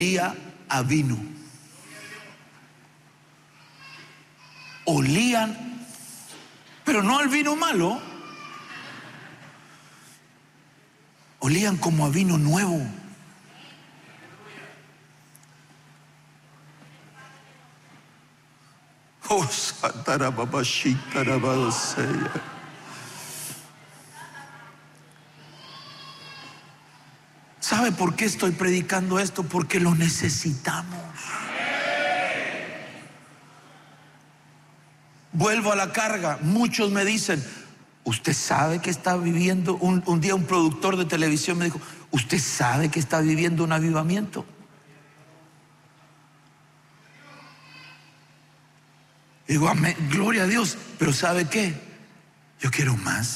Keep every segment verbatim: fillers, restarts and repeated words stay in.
olía a vino. Olían, pero no al vino malo, olían como a vino nuevo. Oh, ¿sabe por qué estoy predicando esto? Porque lo necesitamos. Vuelvo a la carga. Muchos me dicen, ¿usted sabe que está viviendo? Un, un día un productor de televisión me dijo, ¿usted sabe que está viviendo un avivamiento? Digo, amén, gloria a Dios. Pero ¿sabe qué? Yo quiero más.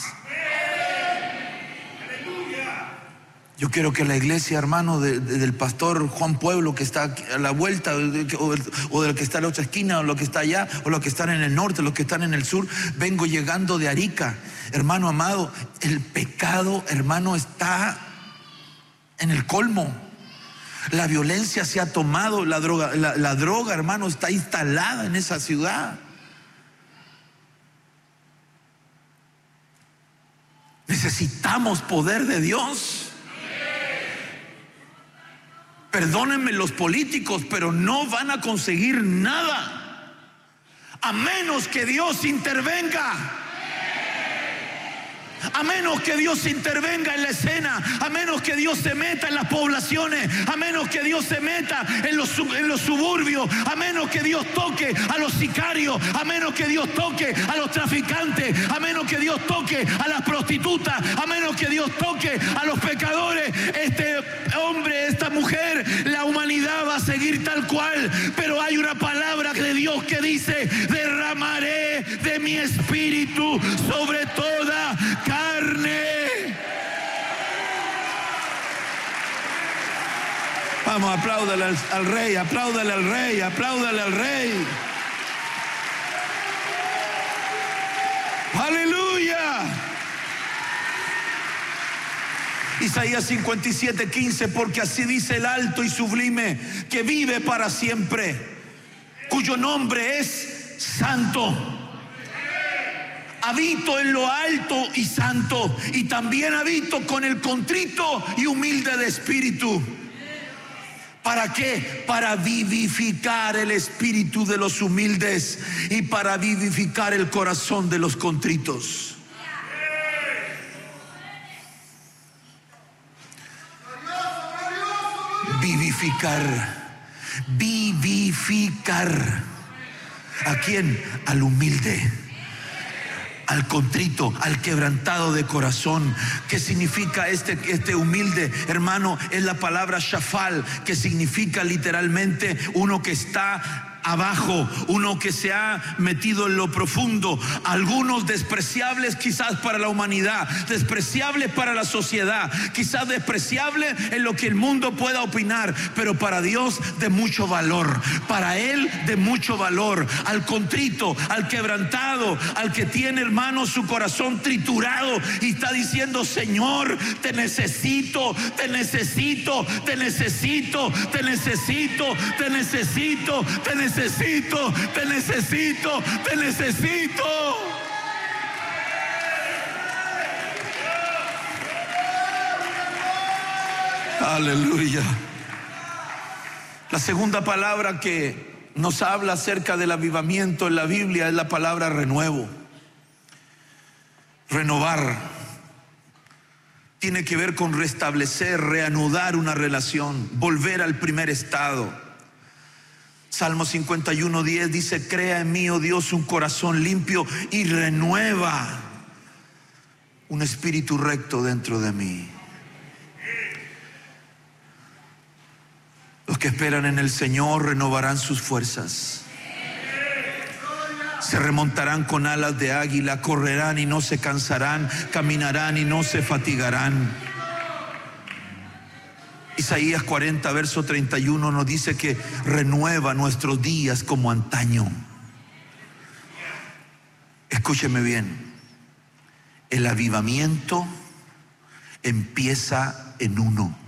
Yo quiero que la iglesia, hermano, de, de, del pastor Juan Pueblo, que está a la vuelta, o, o del que está a la otra esquina, o lo que está allá, o los que están en el norte, los que están en el sur. Vengo llegando de Arica, hermano amado. El pecado, hermano, está en el colmo. La violencia se ha tomado, la droga, la, la droga, hermano, está instalada en esa ciudad. Necesitamos poder de Dios. Perdónenme los políticos, pero no van a conseguir nada a menos que Dios intervenga. A menos que Dios intervenga en la escena, a menos que Dios se meta en las poblaciones, a menos que Dios se meta en los, en los suburbios, a menos que Dios toque a los sicarios, a menos que Dios toque a los traficantes, a menos que Dios toque a las prostitutas, a menos que Dios toque a los pecadores. Este hombre, esta mujer, la humanidad va a seguir tal cual, pero hay una palabra de Dios que dice: derramaré de mi espíritu sobre toda carne. Vamos, apláudale al, al rey, apláudale al rey, apláudale al rey. Aleluya. Isaías cincuenta y siete, quince, porque así dice el alto y sublime, que vive para siempre, cuyo nombre es santo. Habito en lo alto y santo, y también habito con el contrito y humilde de espíritu. ¿Para qué? Para vivificar el espíritu de los humildes y para vivificar el corazón de los contritos. Vivificar, vivificar. ¿A quién? Al humilde, al contrito, al quebrantado de corazón. ¿Qué significa este, este humilde, hermano? Es la palabra shafal, que significa literalmente uno que está abajo, uno que se ha metido en lo profundo. Algunos despreciables quizás para la humanidad, despreciables para la sociedad, quizás despreciables en lo que el mundo pueda opinar, pero para Dios de mucho valor, para Él de mucho valor. Al contrito, al quebrantado, al que tiene, hermano, su corazón triturado y está diciendo: Señor, te necesito, te necesito, te necesito, te necesito, te necesito, te necesito. Necesito, te necesito, te necesito. Aleluya. La segunda palabra que nos habla acerca del avivamiento en la Biblia es la palabra renuevo. Renovar tiene que ver con restablecer, reanudar una relación, volver al primer estado. Salmo cincuenta y uno, diez dice: crea en mí, oh Dios, un corazón limpio y renueva un espíritu recto dentro de mí. Los que esperan en el Señor renovarán sus fuerzas. Se remontarán con alas de águila, correrán y no se cansarán, caminarán y no se fatigarán. Isaías cuarenta, verso treinta y uno nos dice que renueva nuestros días como antaño. Escúcheme bien, el avivamiento empieza en uno.